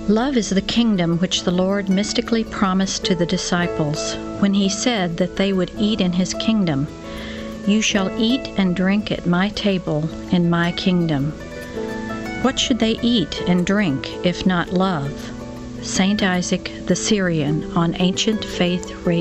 Love is the kingdom which the Lord mystically promised to the disciples when he said that they would eat in his kingdom. You shall eat and drink at my table in my kingdom. What should they eat and drink if not love? Saint Isaac the Syrian on Ancient Faith Radio.